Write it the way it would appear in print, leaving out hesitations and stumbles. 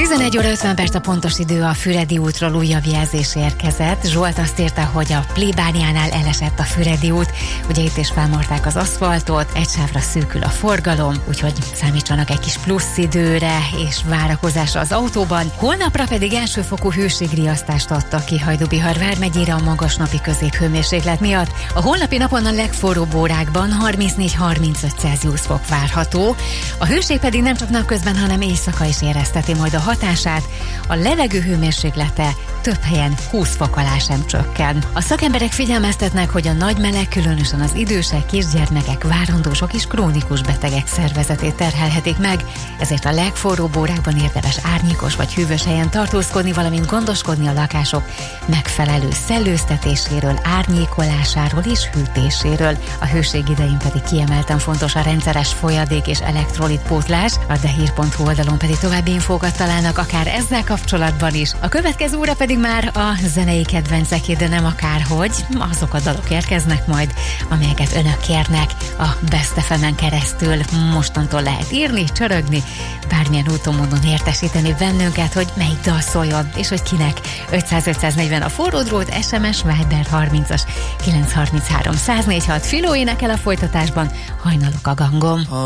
11 óra 50 perc a pontos idő, a Füredi útról újabb jelzés érkezett. Zsolt azt írta, hogy a plébániánál elesett a Füredi út, ugye itt is felmarták az aszfaltot, egy sávra szűkül a forgalom, úgyhogy számítsanak egy kis plusz időre és várakozásra az autóban. Holnapra pedig elsőfokú hőségriasztást adtak ki Hajdú-Bihar vármegyére a magas napi középhőmérséklet miatt. A holnapi napon a legforróbb órákban 34-35 Celsius fok várható. A hőség pedig nem csak napközben, hanem éjszaka is érezteti majd a hatását. A levegő hőmérséklete több helyen 20 fok alá sem csökken. A szakemberek figyelmeztetnek, hogy a nagy meleg, különösen az idősek, kisgyermekek, várandósok és krónikus betegek szervezetét terhelhetik meg, ezért a legforróbb órákban érdemes árnyékos vagy hűvös helyen tartózkodni, valamint gondoskodni a lakások megfelelő szellőztetéséről, árnyékolásáról és hűtéséről. A hőség idején pedig kiemelten fontos a rendszeres folyadék és elektrolitpótlás, a dehír.hu oldalon pedig további infókat találnak akár ezzel kapcsolatban is. A következő óra pedig már a zenei kedvenceké, de nem akárhogy, azok a dalok érkeznek majd, amelyeket önök kérnek a Best FM-en keresztül. Mostantól lehet írni, csörögni, bármilyen úton módon értesíteni bennünket, hogy melyik dal szóljon, és hogy kinek. 500-540 a forró drót, SMS, Viber 30-as 933 104.6. Filó énekel a folytatásban, Hajnalok a gangom.